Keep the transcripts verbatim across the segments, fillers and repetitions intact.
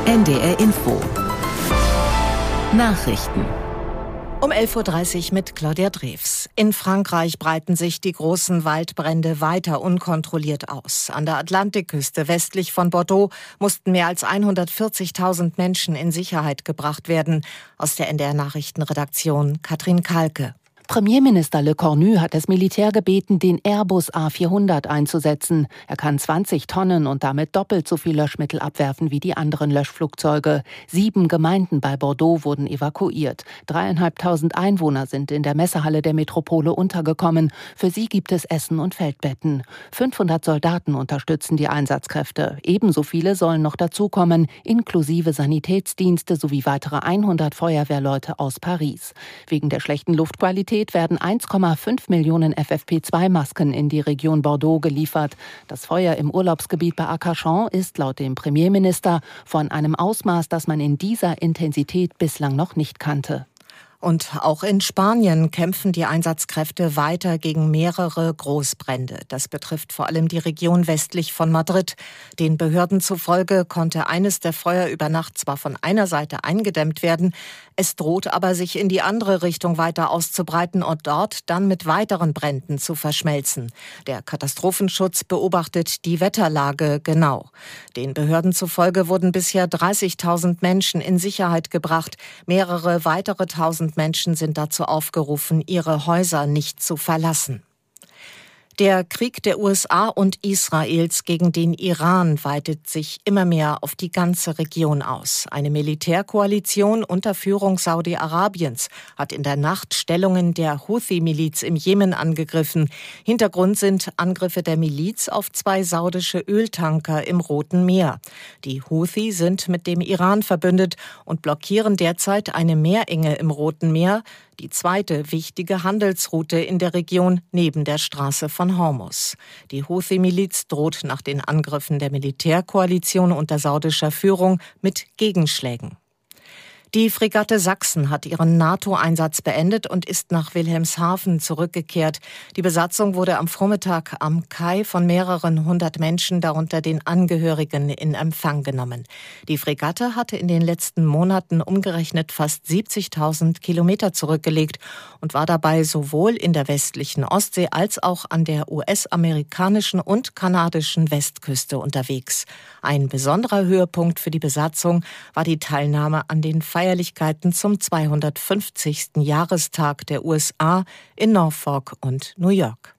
N D R Info Nachrichten um elf Uhr dreißig mit Claudia Drews. In Frankreich breiten sich die großen Waldbrände weiter unkontrolliert aus. An der Atlantikküste westlich von Bordeaux mussten mehr als hundertvierzigtausend Menschen in Sicherheit gebracht werden. Aus der N D R-Nachrichtenredaktion Katrin Kalke. Premierminister Le Cornu hat das Militär gebeten, den Airbus A vierhundert einzusetzen. Er kann zwanzig Tonnen und damit doppelt so viel Löschmittel abwerfen wie die anderen Löschflugzeuge. Sieben Gemeinden bei Bordeaux wurden evakuiert. Dreieinhalbtausend Einwohner sind in der Messehalle der Metropole untergekommen. Für sie gibt es Essen und Feldbetten. fünfhundert Soldaten unterstützen die Einsatzkräfte. Ebenso viele sollen noch dazukommen, inklusive Sanitätsdienste sowie weitere hundert Feuerwehrleute aus Paris. Wegen der schlechten Luftqualität werden eins Komma fünf Millionen F F P zwei Masken in die Region Bordeaux geliefert. Das Feuer im Urlaubsgebiet bei Arcachon ist laut dem Premierminister von einem Ausmaß, das man in dieser Intensität bislang noch nicht kannte. Und auch in Spanien kämpfen die Einsatzkräfte weiter gegen mehrere Großbrände. Das betrifft vor allem die Region westlich von Madrid. Den Behörden zufolge konnte eines der Feuer über Nacht zwar von einer Seite eingedämmt werden, es droht aber, sich in die andere Richtung weiter auszubreiten und dort dann mit weiteren Bränden zu verschmelzen. Der Katastrophenschutz beobachtet die Wetterlage genau. Den Behörden zufolge wurden bisher dreißigtausend Menschen in Sicherheit gebracht. Mehrere weitere tausend Menschen sind dazu aufgerufen, ihre Häuser nicht zu verlassen. Der Krieg der U S A und Israels gegen den Iran weitet sich immer mehr auf die ganze Region aus. Eine Militärkoalition unter Führung Saudi-Arabiens hat in der Nacht Stellungen der Houthi-Miliz im Jemen angegriffen. Hintergrund sind Angriffe der Miliz auf zwei saudische Öltanker im Roten Meer. Die Houthi sind mit dem Iran verbündet und blockieren derzeit eine Meerenge im Roten Meer, die zweite wichtige Handelsroute in der Region neben der Straße von Hormuz. Die Houthi-Miliz droht nach den Angriffen der Militärkoalition unter saudischer Führung mit Gegenschlägen. Die Fregatte Sachsen hat ihren NATO-Einsatz beendet und ist nach Wilhelmshaven zurückgekehrt. Die Besatzung wurde am Vormittag am Kai von mehreren hundert Menschen, darunter den Angehörigen, in Empfang genommen. Die Fregatte hatte in den letzten Monaten umgerechnet fast siebzigtausend Kilometer zurückgelegt und war dabei sowohl in der westlichen Ostsee als auch an der U S-amerikanischen und kanadischen Westküste unterwegs. Ein besonderer Höhepunkt für die Besatzung war die Teilnahme an den Feierlichkeiten zum zweihundertfünfzigsten Jahrestag der U S A in Norfolk und New York.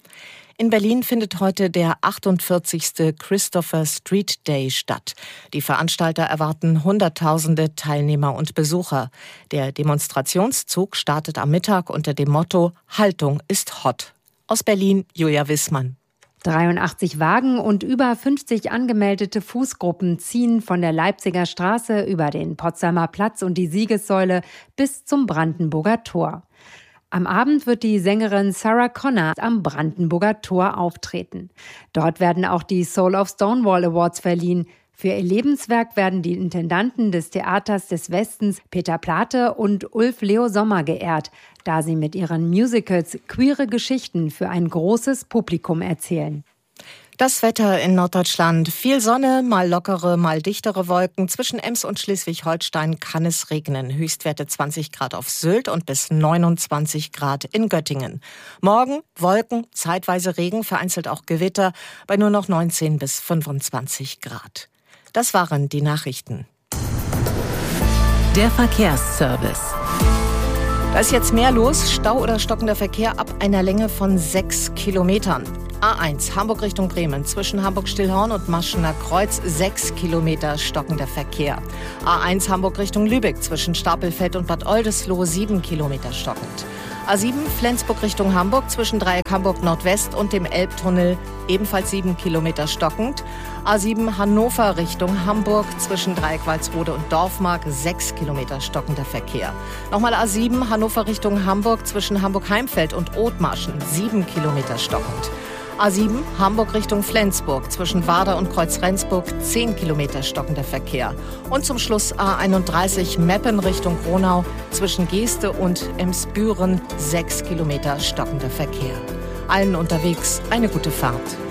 In Berlin findet heute der achtundvierzigste Christopher Street Day statt. Die Veranstalter erwarten Hunderttausende Teilnehmer und Besucher. Der Demonstrationszug startet am Mittag unter dem Motto „Haltung ist hot". Aus Berlin, Julia Wissmann. dreiundachtzig Wagen und über fünfzig angemeldete Fußgruppen ziehen von der Leipziger Straße über den Potsdamer Platz und die Siegessäule bis zum Brandenburger Tor. Am Abend wird die Sängerin Sarah Connor am Brandenburger Tor auftreten. Dort werden auch die Soul of Stonewall Awards verliehen. Für ihr Lebenswerk werden die Intendanten des Theaters des Westens Peter Plate und Ulf Leo Sommer geehrt, da sie mit ihren Musicals queere Geschichten für ein großes Publikum erzählen. Das Wetter in Norddeutschland. Viel Sonne, mal lockere, mal dichtere Wolken. Zwischen Ems und Schleswig-Holstein kann es regnen. Höchstwerte zwanzig Grad auf Sylt und bis neunundzwanzig Grad in Göttingen. Morgen Wolken, zeitweise Regen, vereinzelt auch Gewitter bei nur noch neunzehn bis fünfundzwanzig Grad. Das waren die Nachrichten. Der Verkehrsservice. Da ist jetzt mehr los. Stau oder stockender Verkehr ab einer Länge von sechs Kilometern. A eins Hamburg Richtung Bremen zwischen Hamburg-Stillhorn und Maschener Kreuz sechs Kilometer stockender Verkehr. A eins Hamburg Richtung Lübeck zwischen Stapelfeld und Bad Oldesloe sieben Kilometer stockend. A sieben Flensburg Richtung Hamburg zwischen Dreieck Hamburg Nordwest und dem Elbtunnel ebenfalls sieben Kilometer stockend. A sieben Hannover Richtung Hamburg zwischen Dreieck Walsrode und Dorfmark sechs Kilometer stockender Verkehr. Nochmal A sieben Hannover Richtung Hamburg zwischen Hamburg-Heimfeld und Othmarschen sieben Kilometer stockend. A sieben Hamburg Richtung Flensburg zwischen Warder und Kreuz-Rendsburg zehn Kilometer stockender Verkehr. Und zum Schluss A einunddreißig Meppen Richtung Gronau zwischen Geeste und Emsbüren sechs Kilometer stockender Verkehr. Allen unterwegs eine gute Fahrt.